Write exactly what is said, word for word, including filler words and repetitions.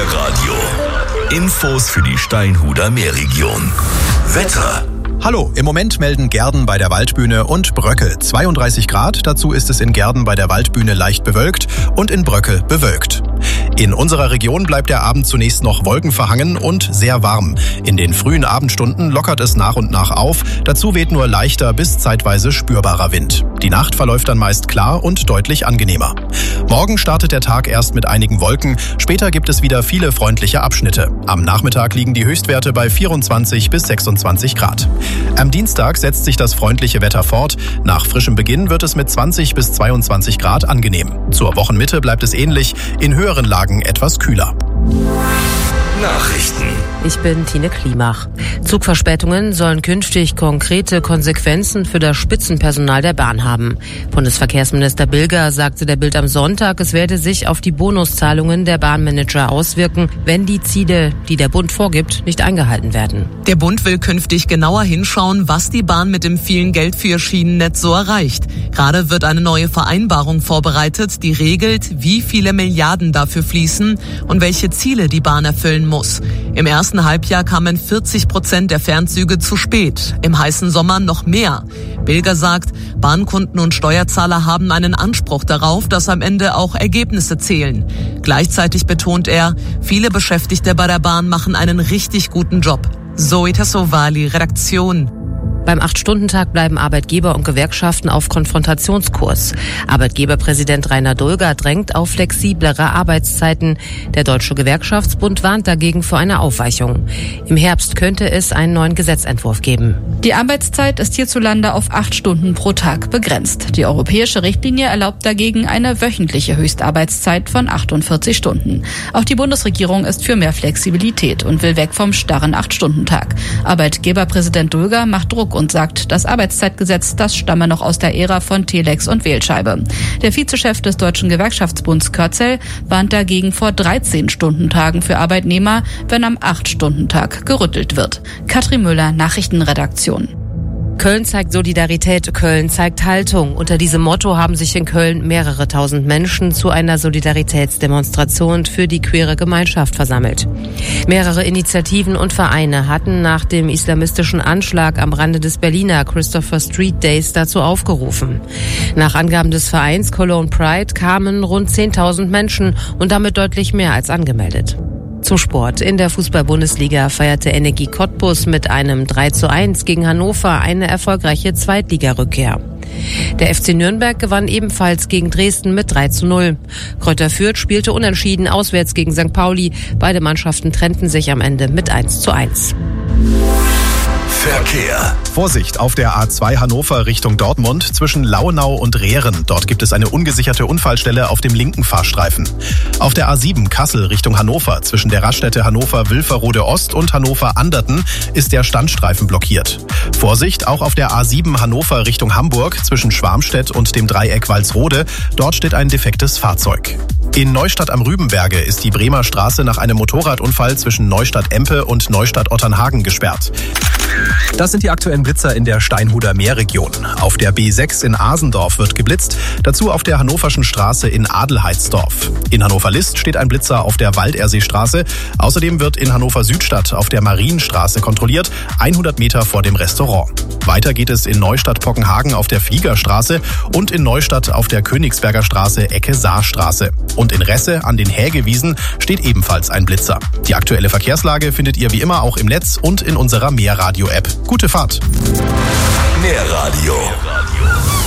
Meerradio. Infos für die Steinhuder Meerregion. Wetter. Hallo, im Moment melden Gerden bei der Waldbühne und Bröcke zweiunddreißig Grad. Dazu ist es in Gerden bei der Waldbühne leicht bewölkt und in Bröcke bewölkt. In unserer Region bleibt der Abend zunächst noch wolkenverhangen und sehr warm. In den frühen Abendstunden lockert es nach und nach auf. Dazu weht nur leichter bis zeitweise spürbarer Wind. Die Nacht verläuft dann meist klar und deutlich angenehmer. Morgen startet der Tag erst mit einigen Wolken. Später gibt es wieder viele freundliche Abschnitte. Am Nachmittag liegen die Höchstwerte bei vierundzwanzig bis sechsundzwanzig Grad. Am Dienstag setzt sich das freundliche Wetter fort. Nach frischem Beginn wird es mit zwanzig bis zweiundzwanzig Grad angenehm. Zur Wochenmitte bleibt es ähnlich, in höheren Lagen etwas kühler. Nachrichten. Ich bin Tine Klimach. Zugverspätungen sollen künftig konkrete Konsequenzen für das Spitzenpersonal der Bahn haben. Bundesverkehrsminister Bilger sagte der Bild am Sonntag, es werde sich auf die Bonuszahlungen der Bahnmanager auswirken, wenn die Ziele, die der Bund vorgibt, nicht eingehalten werden. Der Bund will künftig genauer hinschauen, was die Bahn mit dem vielen Geld für ihr Schienennetz so erreicht. Gerade wird eine neue Vereinbarung vorbereitet, die regelt, wie viele Milliarden dafür fließen und welche Ziele die Bahn erfüllen muss. Im ersten Halbjahr kamen vierzig Prozent der Fernzüge zu spät, im heißen Sommer noch mehr. Bilger sagt, Bahnkunden und Steuerzahler haben einen Anspruch darauf, dass am Ende auch Ergebnisse zählen. Gleichzeitig betont er, viele Beschäftigte bei der Bahn machen einen richtig guten Job. Zoe Tassovali, Redaktion. Beim acht-Stunden-Tag bleiben Arbeitgeber und Gewerkschaften auf Konfrontationskurs. Arbeitgeberpräsident Rainer Dulger drängt auf flexiblere Arbeitszeiten. Der Deutsche Gewerkschaftsbund warnt dagegen vor einer Aufweichung. Im Herbst könnte es einen neuen Gesetzentwurf geben. Die Arbeitszeit ist hierzulande auf acht Stunden pro Tag begrenzt. Die europäische Richtlinie erlaubt dagegen eine wöchentliche Höchstarbeitszeit von achtundvierzig Stunden. Auch die Bundesregierung ist für mehr Flexibilität und will weg vom starren acht-Stunden-Tag. Arbeitgeberpräsident Dulger macht Druck und sagt, das Arbeitszeitgesetz, das stamme noch aus der Ära von Telex und Wählscheibe. Der Vizechef des Deutschen Gewerkschaftsbunds Körzel warnt dagegen vor dreizehn-Stunden-Tagen für Arbeitnehmer, wenn am acht-Stunden-Tag gerüttelt wird. Katrin Müller, Nachrichtenredaktion. Köln zeigt Solidarität, Köln zeigt Haltung. Unter diesem Motto haben sich in Köln mehrere tausend Menschen zu einer Solidaritätsdemonstration für die queere Gemeinschaft versammelt. Mehrere Initiativen und Vereine hatten nach dem islamistischen Anschlag am Rande des Berliner Christopher Street Days dazu aufgerufen. Nach Angaben des Vereins Cologne Pride kamen rund zehntausend Menschen und damit deutlich mehr als angemeldet. Zum Sport. In der Fußball-Bundesliga feierte Energie Cottbus mit einem drei zu eins gegen Hannover eine erfolgreiche Zweitligarückkehr. Der F C Nürnberg gewann ebenfalls gegen Dresden mit drei zu null. Greuther Fürth spielte unentschieden auswärts gegen Sankt Pauli. Beide Mannschaften trennten sich am Ende mit eins zu eins. Verkehr. Vorsicht auf der A zwei Hannover Richtung Dortmund zwischen Lauenau und Rehren. Dort gibt es eine ungesicherte Unfallstelle auf dem linken Fahrstreifen. Auf der A sieben Kassel Richtung Hannover zwischen der Raststätte Hannover-Wilferode Ost und Hannover-Anderten ist der Standstreifen blockiert. Vorsicht auch auf der A sieben Hannover Richtung Hamburg zwischen Schwarmstedt und dem Dreieck Walsrode. Dort steht ein defektes Fahrzeug. In Neustadt am Rübenberge ist die Bremer Straße nach einem Motorradunfall zwischen Neustadt-Empe und Neustadt-Otternhagen gesperrt. Das sind die aktuellen Blitzer in der Steinhuder Meerregion. Auf der B sechs in Asendorf wird geblitzt, dazu auf der Hannoverschen Straße in Adelheidsdorf. In Hannover-List steht ein Blitzer auf der Walderseestraße. Außerdem wird in Hannover-Südstadt auf der Marienstraße kontrolliert, hundert Meter vor dem Restaurant. Weiter geht es in Neustadt-Pockenhagen auf der Fliegerstraße und in Neustadt auf der Königsberger Straße Ecke Saarstraße. Und in Resse an den Hägewiesen steht ebenfalls ein Blitzer. Die aktuelle Verkehrslage findet ihr wie immer auch im Netz und in unserer Meerradio-App. Gute Fahrt! Meerradio.